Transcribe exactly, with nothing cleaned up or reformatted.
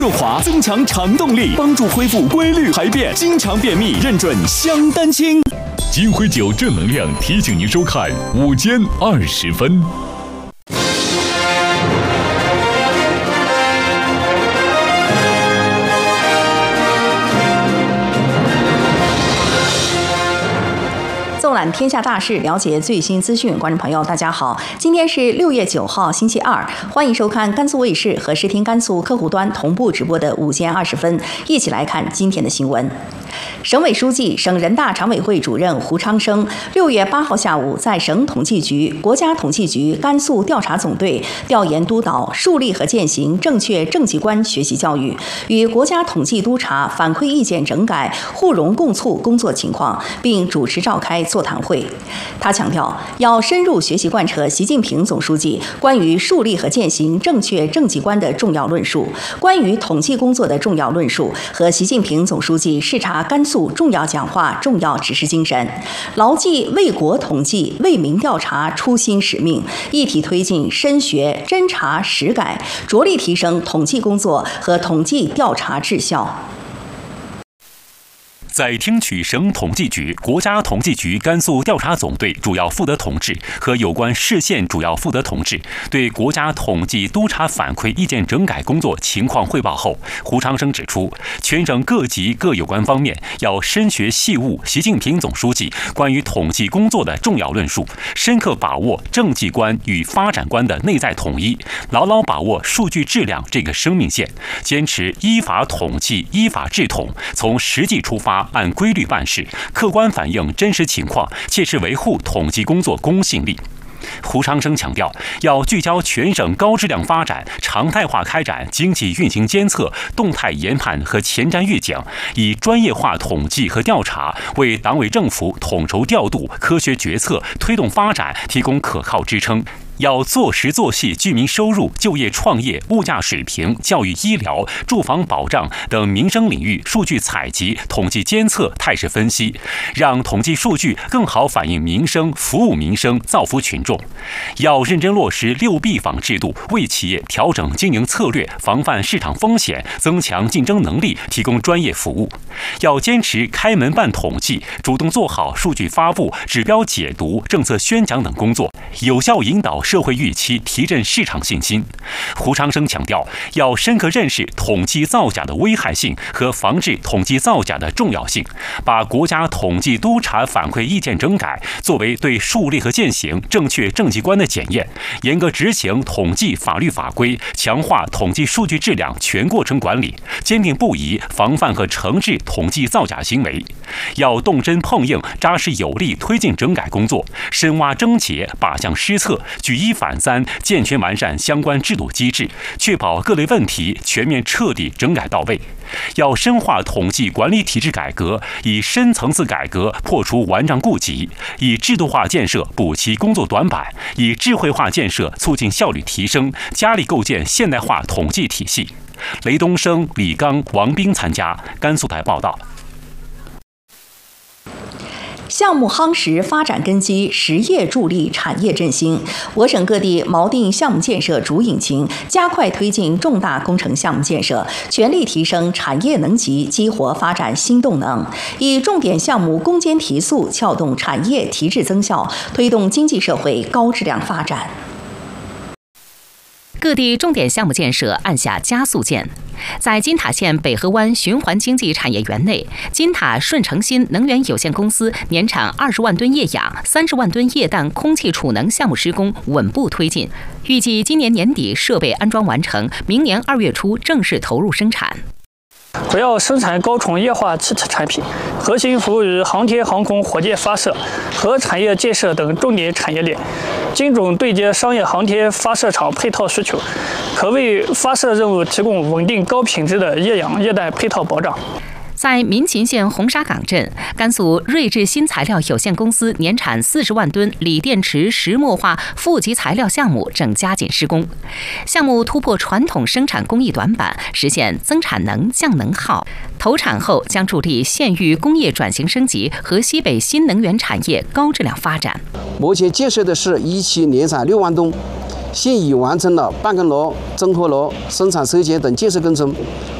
润滑增强肠动力，帮助恢复规律排便，经常便秘认准香丹青。 金辉酒正能量提醒您收看午间二十分。 纵览天下大事，了解最新资讯。观众朋友，大家好，今天是六月九号，星期二，欢迎收看甘肃卫视和视听甘肃客户端同步直播的午间二十分，一起来看今天的新闻。省委书记、省人大常委会主任胡昌生六月八号下午在省统计局、国家统计局甘肃调查总队调研督导树立和践行正确政绩观学习教育，与国家统计督查反馈意见整改互融共促工作情况，并主持召开座谈会。他强调，要深入学习贯彻习近平总书记关于树立和践行正确政绩观的重要论述，关于统计工作的重要论述和习近平总书记视察甘肃重要讲话重要指示精神，牢记为国统计、为民调查初心使命，一体推进深学、侦查、实改，着力提升统计工作和统计调查质效。 在听取省统计局、国家统计局甘肃调查总队主要负责同志和有关市县主要负责同志对国家统计督查反馈意见整改工作情况汇报后，胡昌生指出，全省各级各有关方面要深学细悟习近平总书记关于统计工作的重要论述，深刻把握政绩观与发展观的内在统一，牢牢把握数据质量这个生命线，坚持依法统计、依法治统，从实际出发，按规律办事，客观反映真实情况，切实维护统计工作公信力。胡昌生强调，要聚焦全省高质量发展，常态化开展经济运行监测、动态研判和前瞻预警，以专业化统计和调查为党委政府统筹调度、科学决策、推动发展提供可靠支撑。要做实做细居民收入、就业创业、物价水平、教育医疗、住房保障等民生领域数据采集、统计监测、态势分析，让统计数据更好反映民生、服务民生、造福群众。要认真落实六必仿制度，为企业调整经营策略，防范市场风险，增强竞争能力，提供专业服务。要坚持开门办统计，主动做好数据发布、指标解读、政策宣讲等工作，有效引导社会预期，提振市场信心。胡昌生强调，要深刻认识统计造假的危害性和防治统计造假的重要性，把国家统计督查反馈意见整改作为对树立和践行正确政绩观的检验，严格执行统计法律法规，强化统计数据质量全过程管理，坚定不移防范和惩治统计造假行为。要动真碰硬，扎实有力推进整改工作，深挖症结，靶向施策，举一反三，健全完善相关制度机制，确保各类问题全面彻底整改到位。要深化统计管理体制改革，以深层次改革破除顽瘴痼疾，以制度化建设补齐工作短板，以智慧化建设促进效率提升，加力构建现代化统计体系。雷东升、李刚、王斌参加。甘肃台报道。 项目夯实发展根基，实业助力产业振兴。我省各地锚定项目建设主引擎，加快推进重大工程项目建设，全力提升产业能级，激活发展新动能，以重点项目攻坚提速，撬动产业提质增效，推动经济社会高质量发展。 各地重点项目建设按下加速键。在金塔县北河湾循环经济产业园内，金塔顺成新能源有限公司年产二十万吨液氧、三十万吨液氮空气储能项目施工稳步推进，预计今年年底设备安装完成，明年二月初正式投入生产。 主要生产高纯液化气体产品，核心服务于航天航空、火箭发射、核产业建设等重点产业链，精准对接商业航天发射场配套需求，可为发射任务提供稳定高品质的液氧液氮配套保障。 在民勤县红沙岗镇，甘肃睿智新材料有限公司年产四十万吨锂电池石墨化负极材料项目正加紧施工。项目突破传统生产工艺短板，实现增产能、降能耗。投产后将助力县域工业转型升级和西北新能源产业高质量发展。 目前建设的是一期年产六万吨现已完成了办公楼、综合楼、生产车间等建设工程，